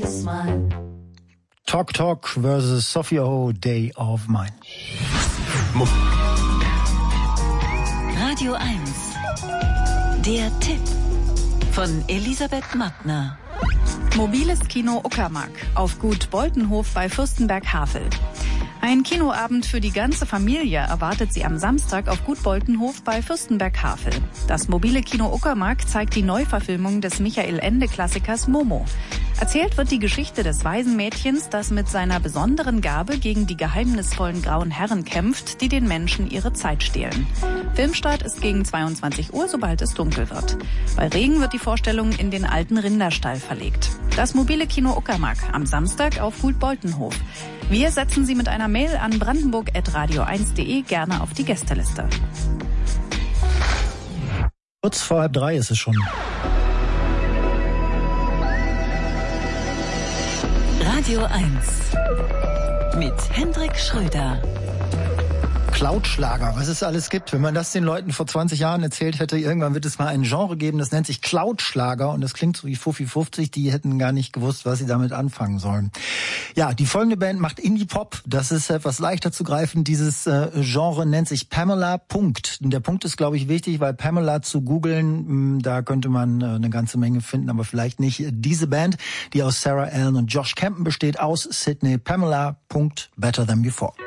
Talk Talk versus Sophia Ho, Day of Mine. Radio 1. Der Tipp von Elisabeth Mattner. Mobiles Kino Uckermark auf Gut Boltenhof bei Fürstenberg-Havel. Ein Kinoabend für die ganze Familie erwartet Sie am Samstag auf Gut Boltenhof bei Fürstenberg-Havel. Das mobile Kino Uckermark zeigt die Neuverfilmung des Michael-Ende-Klassikers Momo. Erzählt wird die Geschichte des Waisenmädchens, das mit seiner besonderen Gabe gegen die geheimnisvollen grauen Herren kämpft, die den Menschen ihre Zeit stehlen. Filmstart ist gegen 22 Uhr, sobald es dunkel wird. Bei Regen wird die Vorstellung in den alten Rinderstall verlegt. Das mobile Kino Uckermark am Samstag auf Gut Boltenhof. Wir setzen Sie mit einer Mail an brandenburg@radio1.de gerne auf die Gästeliste. Kurz vor 2:30 ist es schon. Radio 1 mit Hendrik Schröder. Cloud-Schlager, was es alles gibt. Wenn man das den Leuten vor 20 Jahren erzählt hätte, irgendwann wird es mal ein Genre geben, das nennt sich Cloud-Schlager und das klingt so wie Fuffi 50, die hätten gar nicht gewusst, was sie damit anfangen sollen. Ja, die folgende Band macht Indie-Pop, das ist etwas leichter zu greifen. Dieses Genre nennt sich Pamela Punkt. Der Punkt ist, glaube ich, wichtig, weil Pamela zu googeln, da könnte man eine ganze Menge finden, aber vielleicht nicht. Diese Band, die aus Sarah Allen und Josh Campen besteht, aus Sydney. Pamela Punkt, Better Than Before.